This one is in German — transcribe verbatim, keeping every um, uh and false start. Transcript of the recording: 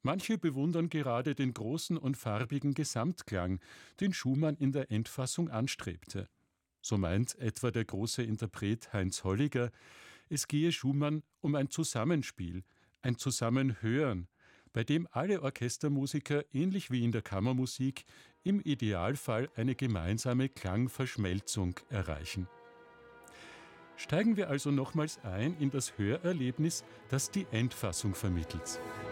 Manche bewundern gerade den großen und farbigen Gesamtklang, den Schumann in der Endfassung anstrebte. So meint etwa der große Interpret Heinz Holliger, es gehe Schumann um ein Zusammenspiel, ein Zusammenhören, bei dem alle Orchestermusiker, ähnlich wie in der Kammermusik, im Idealfall eine gemeinsame Klangverschmelzung erreichen. Steigen wir also nochmals ein in das Hörerlebnis, das die Endfassung vermittelt.